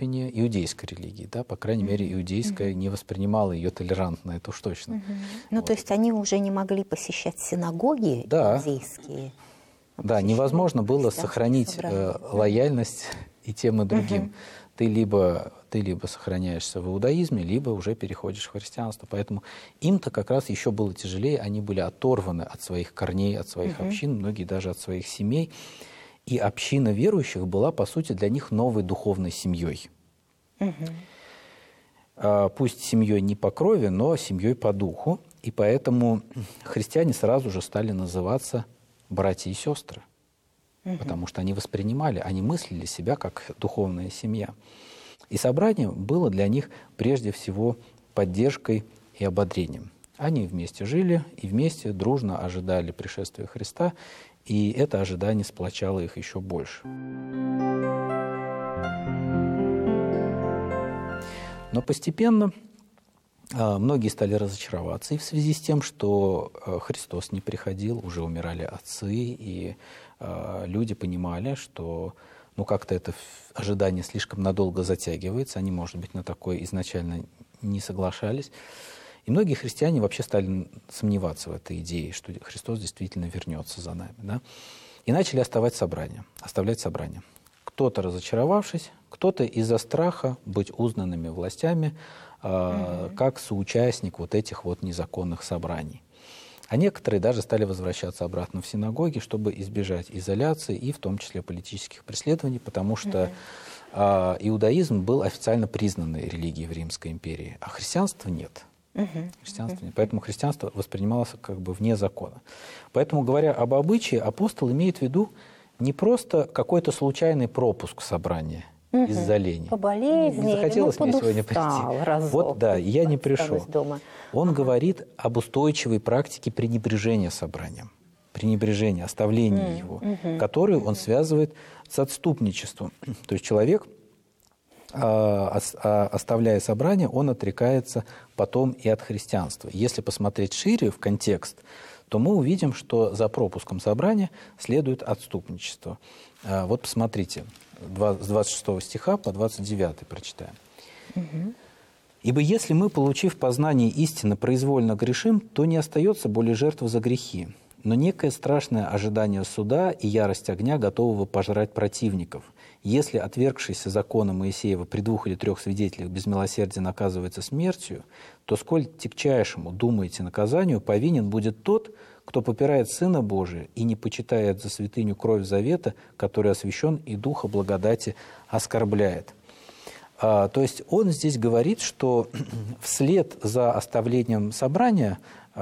степени иудейской религии. Да? По крайней мере, иудейская не воспринимала ее толерантно, это уж точно. Ну, вот. То есть они уже не могли посещать синагоги иудейские? Да, невозможно было сохранить лояльность и тем, и другим. Ты либо сохраняешься в иудаизме, либо уже переходишь в христианство. Поэтому им-то как раз еще было тяжелее, они были оторваны от своих корней, от своих общин, многие даже от своих семей. И община верующих была, по сути, для них новой духовной семьей. Пусть семьей не по крови, но семьей по духу. И поэтому христиане сразу же стали называться братья и сестры. Потому что они воспринимали, они мыслили себя как духовная семья. И собрание было для них прежде всего поддержкой и ободрением. Они вместе жили и вместе дружно ожидали пришествия Христа, и это ожидание сплочало их еще больше. Но постепенно многие стали разочароваться и в связи с тем, что Христос не приходил, уже умирали отцы, и люди понимали, что как-то это ожидание слишком надолго затягивается, они, может быть, на такое изначально не соглашались. И многие христиане вообще стали сомневаться в этой идее, что Христос действительно вернется за нами. Да? И начали оставлять собрания. Кто-то разочаровавшись, кто-то из-за страха быть узнанными властями, как соучастник вот этих вот незаконных собраний. А некоторые даже стали возвращаться обратно в синагоги, чтобы избежать изоляции и в том числе политических преследований, потому что иудаизм был официально признанной религией в Римской империи, а христианства нет. Поэтому христианство воспринималось как бы вне закона. Поэтому, говоря об обычае, апостол имеет в виду не просто какой-то случайный пропуск собрания из-за лени. По болезни, не захотелось мне сегодня прийти. Разок, вот да, я не пришел. Он говорит об устойчивой практике пренебрежения собранием, пренебрежения, оставления его, которую он связывает с отступничеством. То есть человек, оставляя собрание, он отрекается потом и от христианства. Если посмотреть шире в контекст, то мы увидим, что за пропуском собрания следует отступничество. Вот посмотрите, с 26 стиха по 29 прочитаем. «Ибо если мы, получив познание истины, произвольно грешим, то не остается более жертвы за грехи, но некое страшное ожидание суда и ярость огня, готового пожрать противников. Если отвергшийся закона Моисеева при 2 или 3 свидетелях без милосердия наказывается смертью, то сколь тягчайшему, думаете, наказанию повинен будет тот, кто попирает Сына Божия и не почитает за святыню кровь завета, который освящен и Духа благодати оскорбляет». То есть он здесь говорит, что вслед за оставлением собрания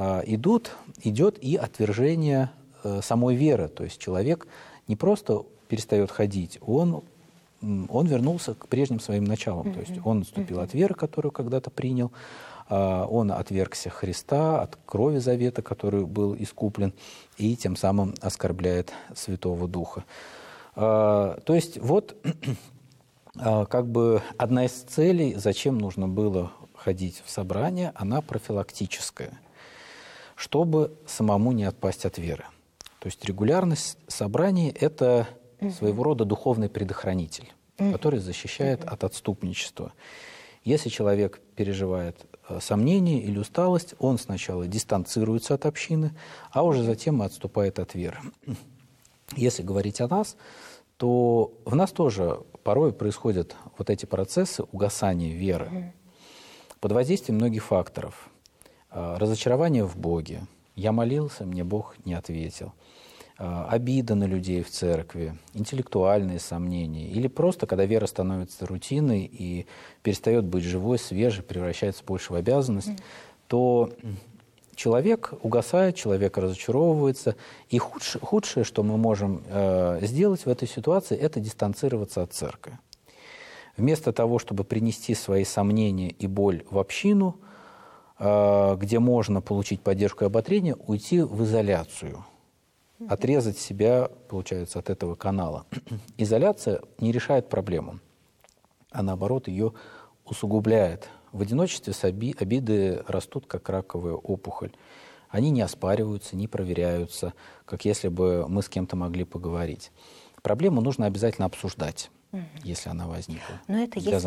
идет и отвержение самой веры. То есть человек не просто перестает ходить, он вернулся к прежним своим началам. То есть он отступил от веры, которую когда-то принял, он отвергся Христа, от крови завета, который был искуплен, и тем самым оскорбляет Святого Духа. То есть вот как бы одна из целей, зачем нужно было ходить в собрание, она профилактическая, чтобы самому не отпасть от веры. То есть регулярность собраний – это своего рода духовный предохранитель, который защищает от отступничества. Если человек переживает сомнения или усталость, он сначала дистанцируется от общины, а уже затем отступает от веры. Если говорить о нас, то в нас тоже порой происходят вот эти процессы угасания веры под воздействием многих факторов. Разочарование в Боге. Я молился, мне Бог не ответил. Обида на людей в церкви, интеллектуальные сомнения. Или просто, когда вера становится рутиной и перестает быть живой, свежей, превращается больше в обязанность, то человек угасает, человек разочаровывается. И худшее, что мы можем сделать в этой ситуации, это дистанцироваться от церкви. Вместо того, чтобы принести свои сомнения и боль в общину, где можно получить поддержку и ободрение, уйти в изоляцию. Отрезать себя, получается, от этого канала. Изоляция не решает проблему, а наоборот ее усугубляет. В одиночестве обиды растут, как раковая опухоль. Они не оспариваются, не проверяются, как если бы мы с кем-то могли поговорить. Проблему нужно обязательно обсуждать, если она возникла. Но это если